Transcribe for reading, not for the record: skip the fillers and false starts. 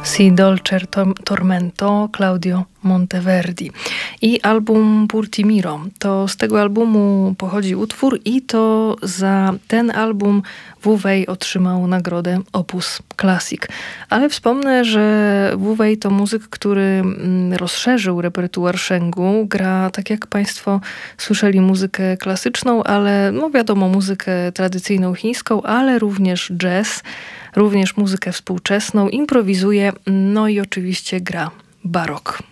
Si dolce tormento Claudio Monteverdi i album Purtimiro. To z tego albumu pochodzi utwór i to za ten album Wówej otrzymał nagrodę Opus Classic. Ale wspomnę, że Wówej to muzyk, który rozszerzył repertuar Szengu. Gra, tak jak Państwo słyszeli, muzykę klasyczną, ale no wiadomo, muzykę tradycyjną chińską, ale również jazz, również muzykę współczesną, improwizuje, no i oczywiście gra barok.